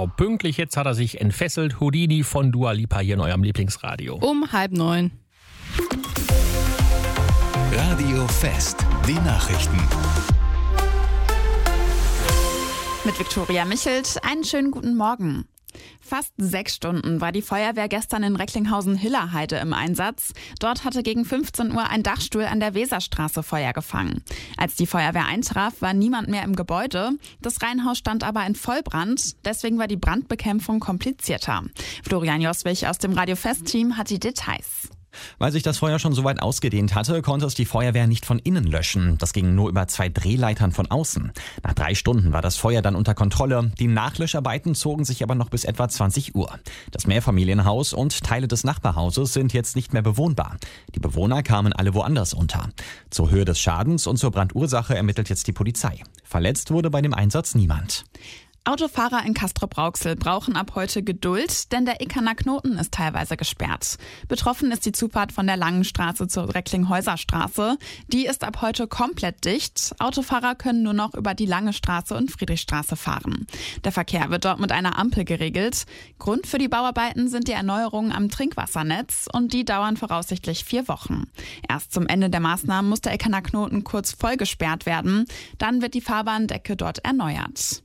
Genau, pünktlich jetzt hat er sich entfesselt. Houdini von Dua Lipa hier in eurem Lieblingsradio. Um 8:30. Radio Fest, die Nachrichten. Mit Viktoria Michelt, einen schönen guten Morgen. Fast 6 Stunden war die Feuerwehr gestern in Recklinghausen-Hillerheide im Einsatz. Dort hatte gegen 15 Uhr ein Dachstuhl an der Weserstraße Feuer gefangen. Als die Feuerwehr eintraf, war niemand mehr im Gebäude. Das Reihenhaus stand aber in Vollbrand. Deswegen war die Brandbekämpfung komplizierter. Florian Joswig aus dem Radio Fest-Team hat die Details. Weil sich das Feuer schon so weit ausgedehnt hatte, konnte es die Feuerwehr nicht von innen löschen. Das ging nur über 2 Drehleitern von außen. Nach 3 Stunden war das Feuer dann unter Kontrolle. Die Nachlöscharbeiten zogen sich aber noch bis etwa 20 Uhr. Das Mehrfamilienhaus und Teile des Nachbarhauses sind jetzt nicht mehr bewohnbar. Die Bewohner kamen alle woanders unter. Zur Höhe des Schadens und zur Brandursache ermittelt jetzt die Polizei. Verletzt wurde bei dem Einsatz niemand. Autofahrer in Castrop-Rauxel brauchen ab heute Geduld, denn der Ickerner Knoten ist teilweise gesperrt. Betroffen ist die Zufahrt von der Langen Straße zur Recklinghäuser Straße. Die ist ab heute komplett dicht. Autofahrer können nur noch über die Lange Straße und Friedrichstraße fahren. Der Verkehr wird dort mit einer Ampel geregelt. Grund für die Bauarbeiten sind die Erneuerungen am Trinkwassernetz und die dauern voraussichtlich 4 Wochen. Erst zum Ende der Maßnahmen muss der Ickerner Knoten kurz voll gesperrt werden. Dann wird die Fahrbahndecke dort erneuert.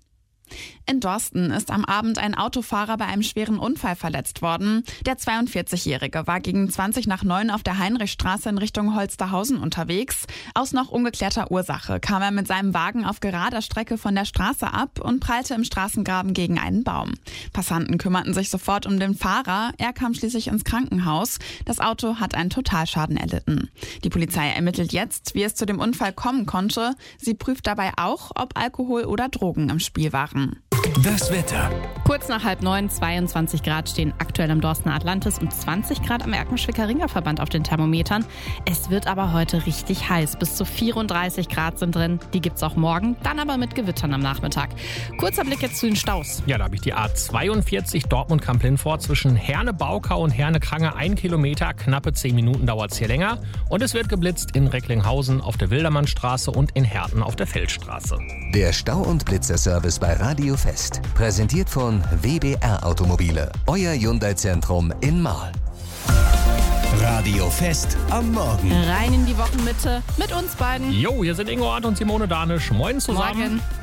In Dorsten ist am Abend ein Autofahrer bei einem schweren Unfall verletzt worden. Der 42-Jährige war gegen 8:20 auf der Heinrichstraße in Richtung Holsterhausen unterwegs. Aus noch ungeklärter Ursache kam er mit seinem Wagen auf gerader Strecke von der Straße ab und prallte im Straßengraben gegen einen Baum. Passanten kümmerten sich sofort um den Fahrer. Er kam schließlich ins Krankenhaus. Das Auto hat einen Totalschaden erlitten. Die Polizei ermittelt jetzt, wie es zu dem Unfall kommen konnte. Sie prüft dabei auch, ob Alkohol oder Drogen im Spiel waren. Das Wetter. Kurz nach 8:30, 22 Grad stehen aktuell im Dorstener Atlantis und 20 Grad am Erkenschwicker Ringerverband auf den Thermometern. Es wird aber heute richtig heiß. Bis zu 34 Grad sind drin. Die gibt's auch morgen, dann aber mit Gewittern am Nachmittag. Kurzer Blick jetzt zu den Staus. Ja, da habe ich die A42 Dortmund-Kamp-Lindfort zwischen Herne-Baukau und Herne-Krange 1 Kilometer. Knappe 10 Minuten dauert es hier länger. Und es wird geblitzt in Recklinghausen auf der Wildermannstraße und in Herten auf der Feldstraße. Der Stau- und Blitzerservice bei Radio Fest. Präsentiert von WBR Automobile. Euer Hyundai-Zentrum in Marl. Radio Fest am Morgen. Rein in die Wochenmitte mit uns beiden. Jo, hier sind Ingo Arndt und Simone Danisch. Moin zusammen. Morgen.